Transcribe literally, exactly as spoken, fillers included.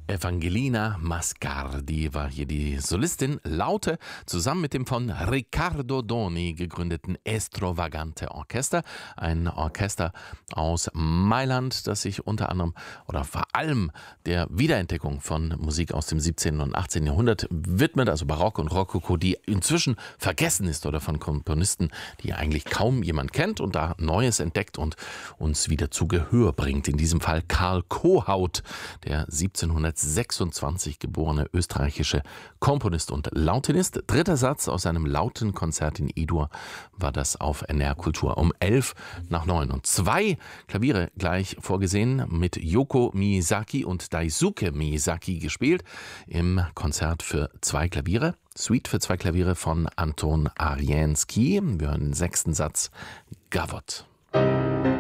Evangelina Mascardi war hier die Solistin Laute, zusammen mit dem von Riccardo Doni gegründeten Estrovagante Orchester. Ein Orchester aus Mailand, das sich unter anderem oder vor allem der Wiederentdeckung von Musik aus dem siebzehnten und achtzehnten Jahrhundert widmet, also Barock und Rokoko, die inzwischen vergessen ist oder von Komponisten, die eigentlich kaum jemand kennt und da Neues entdeckt und uns wieder zu Gehör bringt. In diesem Fall Karl Kohaut, der siebzehnhundertsechsundzwanzig geborene österreichische Komponist und Lautenist. Dritter Satz aus einem Lautenkonzert in E-Dur war das auf N R Kultur um elf nach neun. Und zwei Klaviere gleich vorgesehen, mit Yoko Miyazaki und Daisuke Miyazaki gespielt im Konzert für zwei Klaviere. Suite für zwei Klaviere von Anton Ariensky. Wir hören den sechsten Satz, Gavotte.